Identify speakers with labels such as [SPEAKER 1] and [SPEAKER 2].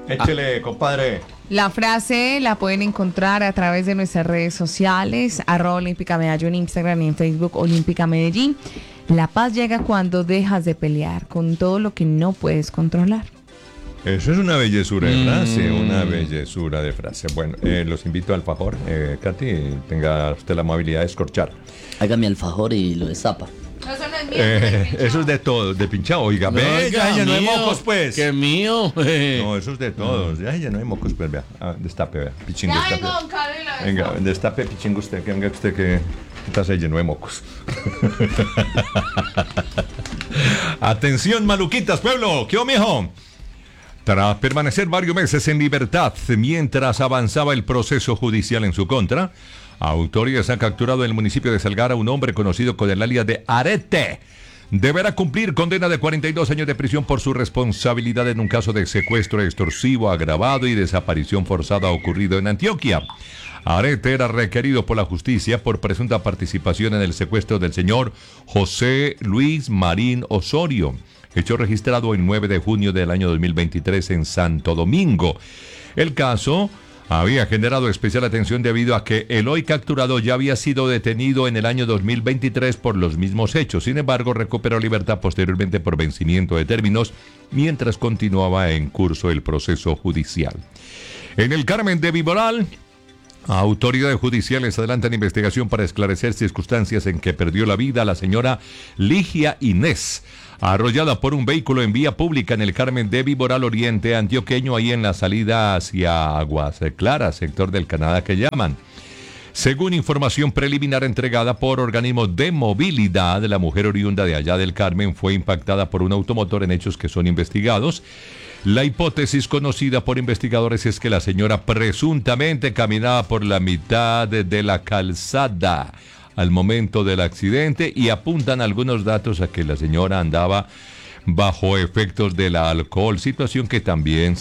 [SPEAKER 1] Échele, compadre.
[SPEAKER 2] La frase la pueden encontrar a través de nuestras redes sociales, @olímpicamedallo en Instagram y en Facebook, Olímpica Medellín. La paz llega cuando dejas de pelear con todo lo que no puedes controlar.
[SPEAKER 1] Eso es una bellezura de frase, una bellezura de frase. Bueno, los invito al alfajor. Katy, tenga usted la amabilidad de escorchar.
[SPEAKER 3] Hágame alfajor y lo destapa.
[SPEAKER 2] No, eso no es mío.
[SPEAKER 1] Eso es de todos, de pinchado. Oiga, ve, ya no hay mocos, pues.
[SPEAKER 4] ¡Qué mío!
[SPEAKER 1] No, eso es de todos. Ya no hay mocos, pues, vea. Destape, vea. Pichingo,
[SPEAKER 2] Ya
[SPEAKER 1] destape.
[SPEAKER 2] vengo, don Carlos, y lo
[SPEAKER 1] Venga,
[SPEAKER 2] destapo.
[SPEAKER 1] destape, pichingo usted, que venga usted que está lleno de mocos. Atención, maluquitas, pueblo. ¿Qué mijo? Tras permanecer varios meses en libertad mientras avanzaba el proceso judicial en su contra, autoridades han capturado en el municipio de Salgar a un hombre conocido con el alias de Arete. Deberá cumplir condena de 42 años de prisión por su responsabilidad en un caso de secuestro extorsivo agravado y desaparición forzada ocurrido en Antioquia. Arete era requerido por la justicia por presunta participación en el secuestro del señor José Luis Marín Osorio, hecho registrado el 9 de junio del año 2023 en Santo Domingo. El caso había generado especial atención debido a que el hoy capturado ya había sido detenido en el año 2023 por los mismos hechos. Sin embargo, recuperó libertad posteriormente por vencimiento de términos mientras continuaba en curso el proceso judicial. En el Carmen de Viboral, autoridades judiciales adelantan investigación para esclarecer circunstancias en que perdió la vida la señora Ligia Inés, arrollada por un vehículo en vía pública en el Carmen de Viboral Oriente antioqueño, ahí en la salida hacia Aguas Claras, sector del Canadá que llaman. Según información preliminar entregada por organismos de movilidad, la mujer oriunda de allá del Carmen fue impactada por un automotor en hechos que son investigados. La hipótesis conocida por investigadores es que la señora presuntamente caminaba por la mitad de la calzada al momento del accidente y apuntan algunos datos a que la señora andaba bajo efectos del alcohol, situación que también